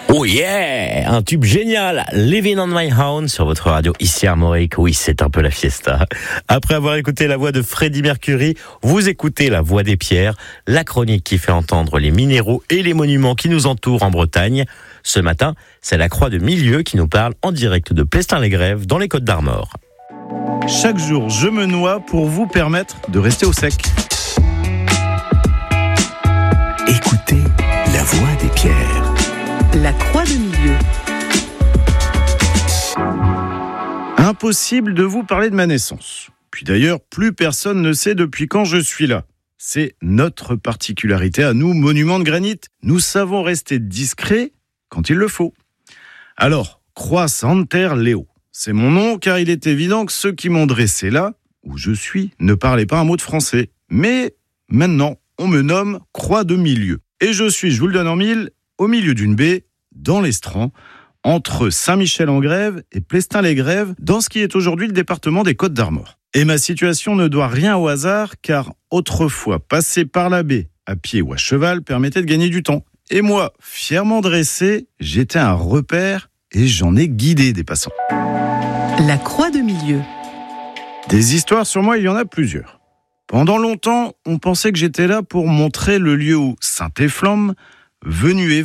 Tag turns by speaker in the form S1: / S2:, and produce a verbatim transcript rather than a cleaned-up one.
S1: Oh yeah, un tube génial, Living on My Own sur votre radio ici à Armorique. Oui, c'est un peu la fiesta. Après avoir écouté la voix de Freddie Mercury, vous écoutez la voix des pierres, la chronique qui fait entendre les minéraux et les monuments qui nous entourent en Bretagne. Ce matin, c'est la Croix de Milieu qui nous parle en direct de Plestin-les-Grèves dans les Côtes-d'Armor.
S2: Chaque jour, je me noie pour vous permettre de rester au sec.
S3: Écoutez la voix des pierres.
S4: La Croix de Milieu.
S2: Impossible de vous parler de ma naissance. Puis d'ailleurs, plus personne ne sait depuis quand je suis là. C'est notre particularité à nous, monuments de granit. Nous savons rester discrets quand il le faut. Alors, Croix Santer Léo. C'est mon nom car il est évident que ceux qui m'ont dressé là, où je suis, ne parlaient pas un mot de français. Mais maintenant, on me nomme Croix de Milieu. Et je suis, je vous le donne en mille, au milieu d'une baie, dans l'Estran, entre Saint-Michel-en-Grève et Plestin-les-Grèves, dans ce qui est aujourd'hui le département des Côtes-d'Armor. Et ma situation ne doit rien au hasard, car autrefois, passer par la baie, à pied ou à cheval, permettait de gagner du temps. Et moi, fièrement dressé, j'étais un repère et j'en ai guidé des passants.
S4: La Croix de Milieu.
S2: Des histoires sur moi, il y en a plusieurs. Pendant longtemps, on pensait que j'étais là pour montrer le lieu où Saint-Efflamme, venu et